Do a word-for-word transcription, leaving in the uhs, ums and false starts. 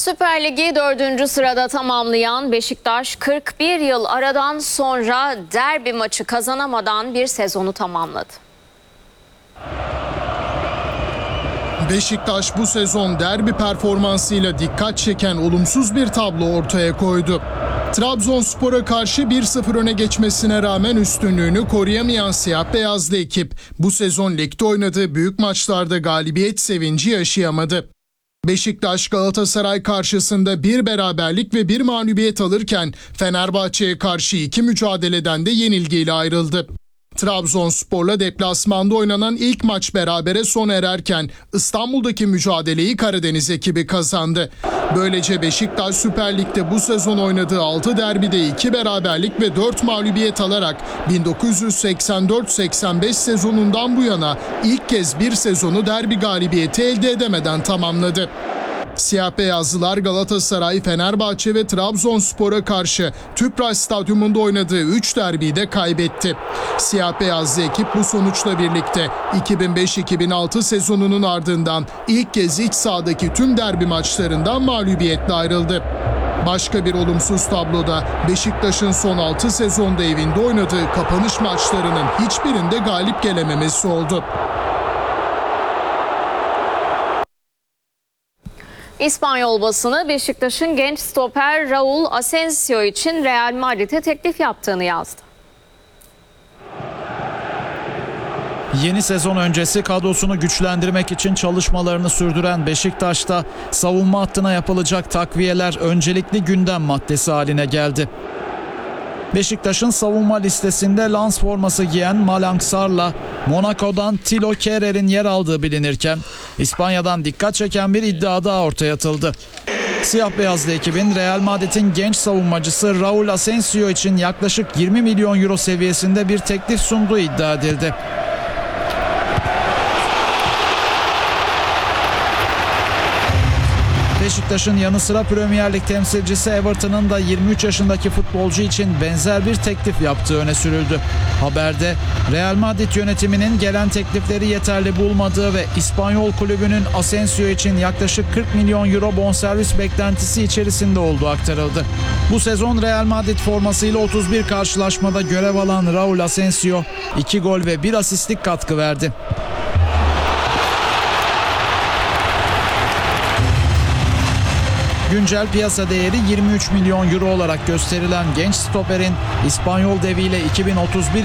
Süper Lig'i dördüncü sırada tamamlayan Beşiktaş kırk bir yıl aradan sonra derbi maçı kazanamadan bir sezonu tamamladı. Beşiktaş bu sezon derbi performansıyla dikkat çeken olumsuz bir tablo ortaya koydu. Trabzonspor'a karşı bir sıfır öne geçmesine rağmen üstünlüğünü koruyamayan siyah beyazlı ekip bu sezon ligde oynadığı büyük maçlarda galibiyet sevinci yaşayamadı. Beşiktaş Galatasaray karşısında bir beraberlik ve bir mağlubiyet alırken Fenerbahçe'ye karşı iki mücadeleden de yenilgiyle ayrıldı. Trabzonspor'la deplasmanda oynanan ilk maç berabere sona ererken İstanbul'daki mücadeleyi Karadeniz ekibi kazandı. Böylece Beşiktaş Süper Lig'de bu sezon oynadığı altı derbide iki beraberlik ve dört mağlubiyet alarak bin dokuz yüz seksen dört seksen beş sezonundan bu yana ilk kez bir sezonu derbi galibiyeti elde edemeden tamamladı. Siyah beyazlılar Galatasaray, Fenerbahçe ve Trabzonspor'a karşı Tüpraş Stadyumunda oynadığı üç derbiyi de kaybetti. Siyah beyazlı ekip bu sonuçla birlikte iki bin beş iki bin altı sezonunun ardından ilk kez iç sahadaki tüm derbi maçlarından mağlubiyetle ayrıldı. Başka bir olumsuz tabloda Beşiktaş'ın son altı sezonda evinde oynadığı kapanış maçlarının hiçbirinde galip gelememesi oldu. İspanyol basını Beşiktaş'ın genç stoper Raul Asensio için Real Madrid'e teklif yaptığını yazdı. Yeni sezon öncesi kadrosunu güçlendirmek için çalışmalarını sürdüren Beşiktaş'ta savunma hattına yapılacak takviyeler öncelikli gündem maddesi haline geldi. Beşiktaş'ın savunma listesinde Lens forması giyen Malang Sarr'la Monaco'dan Thilo Kerer'in yer aldığı bilinirken İspanya'dan dikkat çeken bir iddia daha ortaya atıldı. Siyah beyazlı ekibin Real Madrid'in genç savunmacısı Raul Asensio için yaklaşık yirmi milyon euro seviyesinde bir teklif sunduğu iddia edildi. Beşiktaş'ın yanı sıra Premier Lig temsilcisi Everton'ın da yirmi üç yaşındaki futbolcu için benzer bir teklif yaptığı öne sürüldü. Haberde Real Madrid yönetiminin gelen teklifleri yeterli bulmadığı ve İspanyol kulübünün Asensio için yaklaşık kırk milyon euro bonservis beklentisi içerisinde olduğu aktarıldı. Bu sezon Real Madrid formasıyla otuz bir karşılaşmada görev alan Raul Asensio iki gol ve bir asistlik katkı verdi. Güncel piyasa değeri yirmi üç milyon euro olarak gösterilen genç stoperin İspanyol deviyle iki bin otuz bir